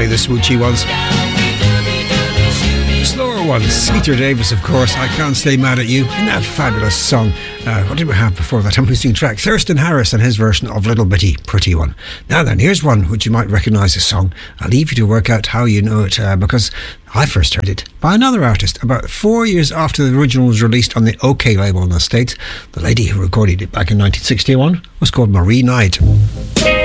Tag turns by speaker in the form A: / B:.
A: play the swoochy ones. The slower ones, Peter Davis, of course, I Can't Stay Mad at You, in that fabulous song. What did we have before that? I'm losing track. Thurston Harris and his version of Little Bitty Pretty One. Now then, here's one which you might recognise this song. I'll leave you to work out how you know it, because I first heard it by another artist about 4 years after the original was released on the OK label in the States. The lady who recorded it back in 1961 was called Marie Knight.